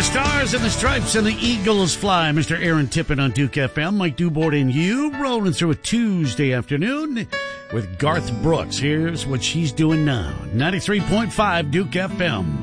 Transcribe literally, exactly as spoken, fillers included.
the stars and the stripes and the eagles fly. Mister Aaron Tippett on Duke F M. Mike Dubort and you rolling through a Tuesday afternoon with Garth Brooks. Here's what she's doing now. ninety-three point five Duke F M.